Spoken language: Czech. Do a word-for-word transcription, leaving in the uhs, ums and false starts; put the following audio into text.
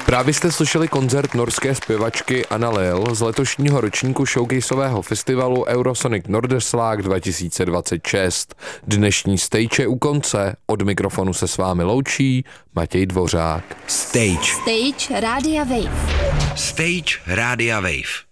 Právě jste slyšeli koncert norské zpěvačky Anna Lil z letošního ročníku showcaseového festivalu Eurosonic Norderslag dva tisíce dvacet šest. Dnešní stage je u konce. Od mikrofonu se s vámi loučí Matěj Dvořák. Stage. Stage Rádia Wave. Stage Rádia Wave.